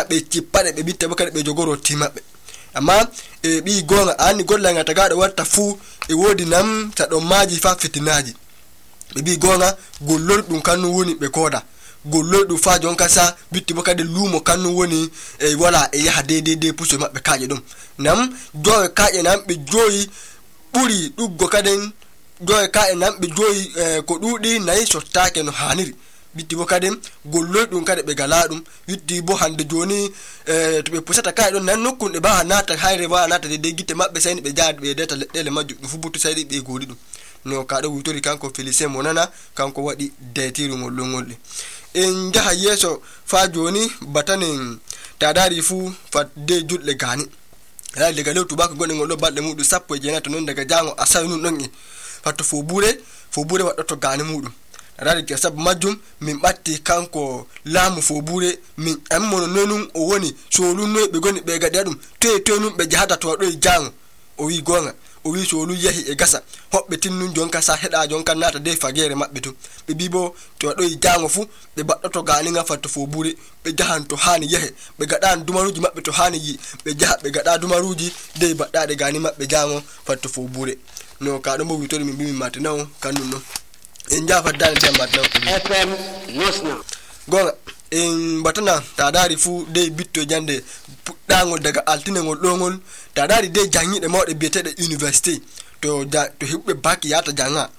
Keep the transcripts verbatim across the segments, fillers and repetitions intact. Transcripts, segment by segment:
be cippade be bitta bakade be jogoro timabbe amma e bi gonga ani golla ngata gado watta fu e wodi nam ta do maaji fa fitinaji be bi gonga gollol dum kanu woni be koda gollol du fa jonka sa bitti bakade lumo kanu woni e wala e yaha de de de puso mabbe kaaje dum nam do kaaje nam be joyi buri duggo kaden do kaaje nam be joyi ko dudi nayi sottaake no haniri bitti bo kadem gollol dum kade be gala dum witti bo hande joni eh to be pusata kay don nan nokkunde ba nata hayre ba nata de gite mabbe sayni be jaad be deta leddele majju fu butu saydi be godi dum no kaado wutori kanko Felicien Monana kanko wadi detiru ngol longol en jaha yeso fa joni batanen tadari fu fa de judle gani ala de galo tubako gonde ngol do balde mudu sappo e jenato non daga jango asaynu non e fatto fo bure fo bure waddo to gani mudum radi ke sab majjum min batti kanko laamu fo bure min ammono nonum o woni so lunno be goni be gadi dum te te num be jahata to do jango o wi gonga o wi so lu yahi e gasa hobbe tinnun jonka sa heda jonka nata de fagere mabbe to be bibo to do jango fu be baddo to gani nga fatto fo bure be jahanto hani yahe be gadan dumaruji mabbe to hani yi be jaha be gada dumaruji de badda de gani mabbe jango fatto fo bure no ka do mo witori min bimi matinaw kanun no en jafa dal tembat no F M Nosna gonga en batana tadari fu de bitto jande puddango daga altinengol dongol tadari de jangide mawde bietede university to da, to hibbe baki yata janga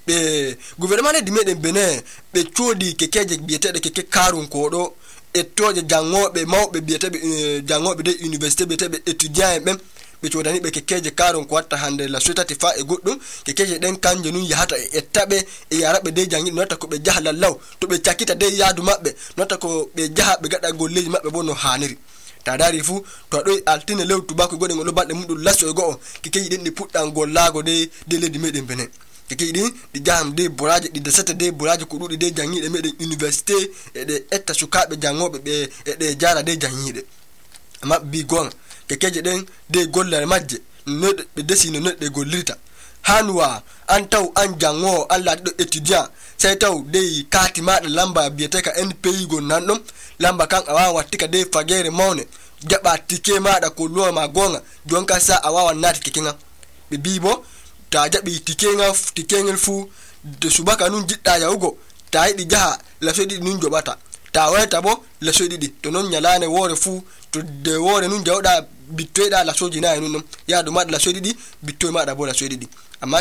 be gouvernement de meden Benin be chodi kekeje bietede keke karun kodo e toje jangobe mawbe bietebe uh, jangobe de university bietebe étudiant même be chodani be kekeje karon ko watta hande la société fa e goddum kekeje den kanje nun yahata e tabe e yarabe de jangi nota ko be jahala law to be takita de yaadu mabbe nota ko be jaha be gada golleji mabbe bonno haniri tadari fu to do altine lew tubako godde ngol balde mudum lasso e go kekeji den ni puddan gollago de de ledi meden Benin kekeji din di jam de boraje di de sete de boraje ko dudi de jangi de meden université e de etta sukabe jangobe be e de jara de jangi de amma bi gonga kekeje den de gollare majje no be desino no de gollirta hanwa an taw an jango alla do étudiant sai taw de kati ma de lamba bieteka N P I go nandum lamba kan awa wattika de fagere mawne jaba tike ma da ko lo ma gonga jonka sa awa nati kikinga be bibo ta jabi tikenga tikengel fu de subaka nun jidda yawgo ta yidi jaha la sodi nun jobata ta weta bo la sodi di to non nyalane wore fu to de wore nun jawda bittoyda la soji na nun ya do ma la sodi di bittoy ma da bo la sodi di amma